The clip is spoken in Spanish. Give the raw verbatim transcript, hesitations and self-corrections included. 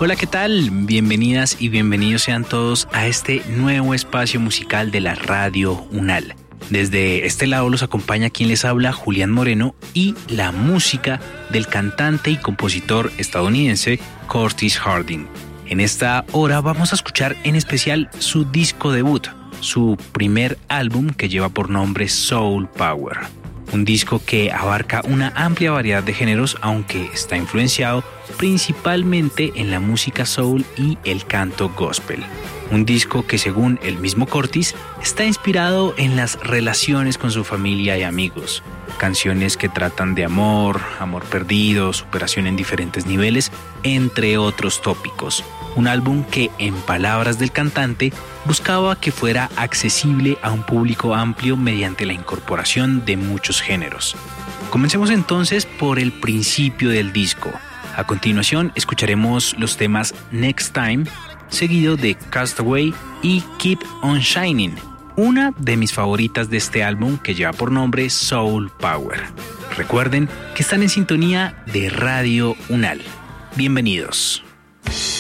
Hola, ¿qué tal? Bienvenidas y bienvenidos sean todos a este nuevo espacio musical de la Radio Unal. Desde este lado los acompaña quien les habla, Julián Moreno, y la música del cantante y compositor estadounidense Curtis Harding. En esta hora vamos a escuchar en especial su disco debut, su primer álbum que lleva por nombre Soul Power. Un disco que abarca una amplia variedad de géneros, aunque está influenciado principalmente en la música soul y el canto gospel. Un disco que, según el mismo Curtis, está inspirado en las relaciones con su familia y amigos. Canciones que tratan de amor, amor perdido, superación en diferentes niveles, entre otros tópicos. Un álbum que, en palabras del cantante, buscaba que fuera accesible a un público amplio mediante la incorporación de muchos géneros. Comencemos entonces por el principio del disco. A continuación escucharemos los temas Next Time, seguido de Castaway y Keep on Shining, una de mis favoritas de este álbum que lleva por nombre Soul Power. Recuerden que están en sintonía de Radio Unal. Bienvenidos.